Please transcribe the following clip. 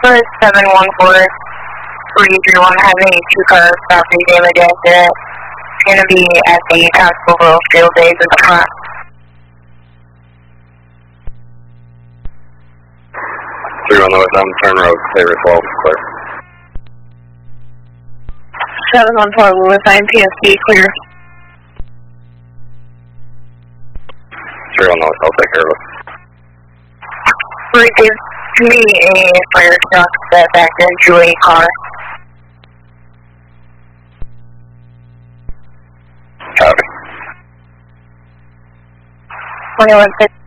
First 714-331 having 2 cars property damage accident. It's going to be at the Constable Field Days at the front. 31 North on Turn Road, Sabre 12, clear. 714 Lewis IMPSD, clear. 31 North, I'll take care of it. Give me a fire truck that backed into a car. Copy. 2150.